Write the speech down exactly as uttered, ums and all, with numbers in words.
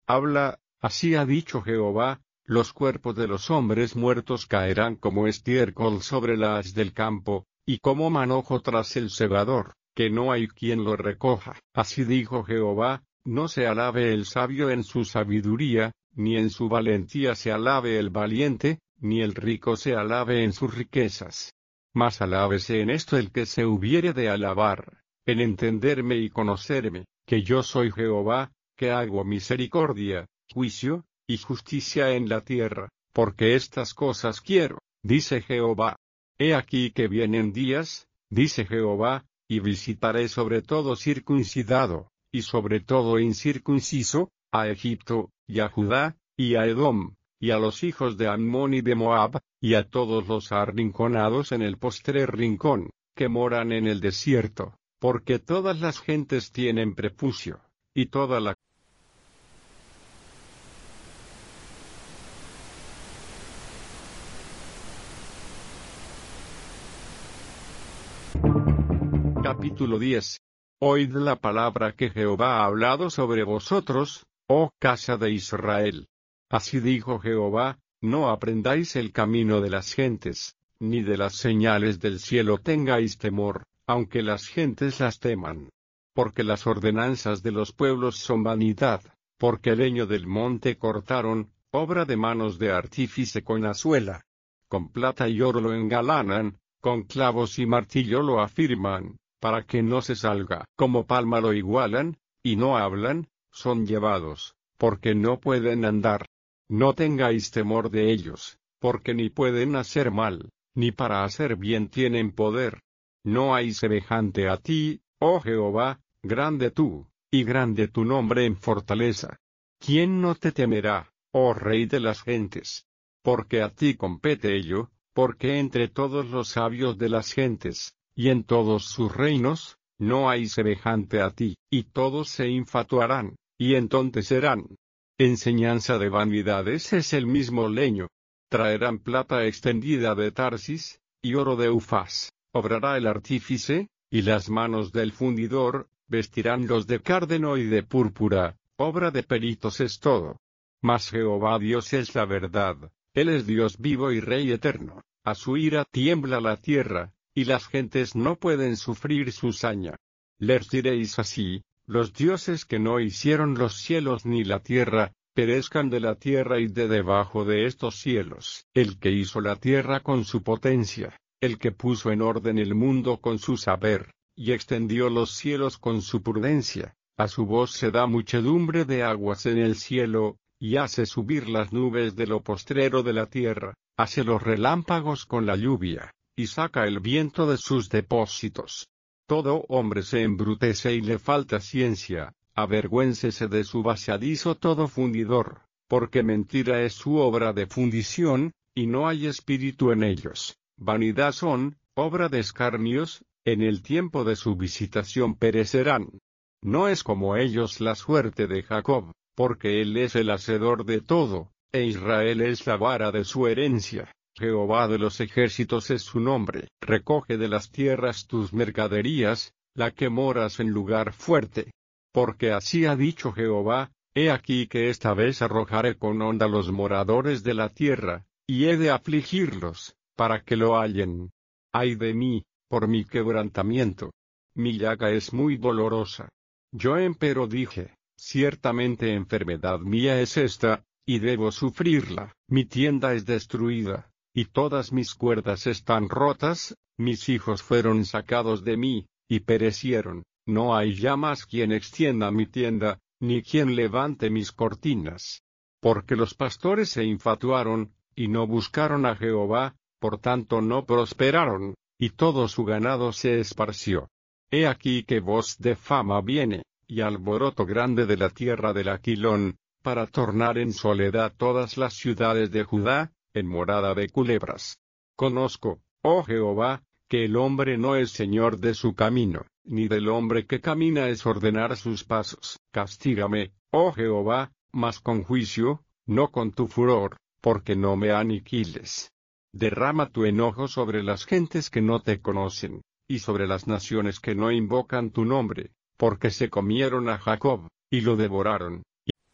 habla, así ha dicho Jehová, los cuerpos de los hombres muertos caerán como estiércol sobre la haz del campo, y como manojo tras el segador, que no hay quien lo recoja. Así dijo Jehová, no se alabe el sabio en su sabiduría, ni en su valentía se alabe el valiente, ni el rico se alabe en sus riquezas. Mas alábese en esto el que se hubiere de alabar, en entenderme y conocerme, que yo soy Jehová, que hago misericordia, juicio, y justicia en la tierra, porque estas cosas quiero, dice Jehová. He aquí que vienen días, dice Jehová, y visitaré sobre todo circuncidado, y sobre todo incircunciso, a Egipto, y a Judá, y a Edom, y a los hijos de Ammón y de Moab, y a todos los arrinconados en el postrer rincón, que moran en el desierto, porque todas las gentes tienen prepucio, y toda la Capítulo diez. Oíd la palabra que Jehová ha hablado sobre vosotros, oh casa de Israel. Así dijo Jehová, no aprendáis el camino de las gentes, ni de las señales del cielo tengáis temor, aunque las gentes las teman. Porque las ordenanzas de los pueblos son vanidad, porque el leño del monte cortaron, obra de manos de artífice con azuela. Con plata y oro lo engalanan, con clavos y martillo lo afirman, para que no se salga. Como palma lo igualan, y no hablan, son llevados, porque no pueden andar. No tengáis temor de ellos, porque ni pueden hacer mal, ni para hacer bien tienen poder. No hay semejante a ti, oh Jehová, grande tú, y grande tu nombre en fortaleza. ¿Quién no te temerá, oh Rey de las gentes? Porque a ti compete ello, porque entre todos los sabios de las gentes, y en todos sus reinos, no hay semejante a ti, y todos se infatuarán, y entontecerán. Enseñanza de vanidades es el mismo leño. Traerán plata extendida de Tarsis, y oro de Ufaz, obrará el artífice, y las manos del fundidor, vestirán los de cárdeno y de púrpura, obra de peritos es todo. Mas Jehová Dios es la verdad, Él es Dios vivo y Rey eterno, a su ira tiembla la tierra, y las gentes no pueden sufrir su saña. Les diréis así, los dioses que no hicieron los cielos ni la tierra, perezcan de la tierra y de debajo de estos cielos. El que hizo la tierra con su potencia, el que puso en orden el mundo con su saber, y extendió los cielos con su prudencia, a su voz se da muchedumbre de aguas en el cielo, y hace subir las nubes de lo postrero de la tierra, hace los relámpagos con la lluvia, y saca el viento de sus depósitos. Todo hombre se embrutece y le falta ciencia, avergüéncese de su vaciadizo todo fundidor, porque mentira es su obra de fundición, y no hay espíritu en ellos. Vanidad son, obra de escarnios, en el tiempo de su visitación perecerán. No es como ellos la suerte de Jacob, porque él es el hacedor de todo, e Israel es la vara de su herencia. Jehová de los ejércitos es su nombre. Recoge de las tierras tus mercaderías, la que moras en lugar fuerte. Porque así ha dicho Jehová, he aquí que esta vez arrojaré con honda los moradores de la tierra, y he de afligirlos, para que lo hallen. Ay de mí, por mi quebrantamiento. Mi llaga es muy dolorosa. Yo empero dije, ciertamente enfermedad mía es esta, y debo sufrirla. Mi tienda es destruida, y todas mis cuerdas están rotas, mis hijos fueron sacados de mí, y perecieron. No hay ya más quien extienda mi tienda, ni quien levante mis cortinas. Porque los pastores se infatuaron, y no buscaron a Jehová, por tanto no prosperaron, y todo su ganado se esparció. He aquí que voz de fama viene, y alboroto grande de la tierra del Aquilón, para tornar en soledad todas las ciudades de Judá, en morada de culebras. Conozco, oh Jehová, que el hombre no es señor de su camino, ni del hombre que camina es ordenar sus pasos. Castígame, oh Jehová, mas con juicio, no con tu furor, porque no me aniquiles. Derrama tu enojo sobre las gentes que no te conocen, y sobre las naciones que no invocan tu nombre, porque se comieron a Jacob, y lo devoraron,